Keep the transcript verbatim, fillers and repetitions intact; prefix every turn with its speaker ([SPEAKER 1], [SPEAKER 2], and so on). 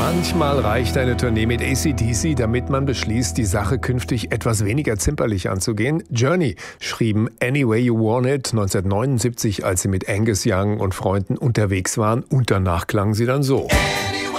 [SPEAKER 1] Manchmal reicht eine Tournee mit A C D C, damit man beschließt, die Sache künftig etwas weniger zimperlich anzugehen. Journey schrieben Any Way You Want It neunzehnhundertneunundsiebzig, als sie mit Angus Young und Freunden unterwegs waren, und danach klangen sie dann so.
[SPEAKER 2] Anyway.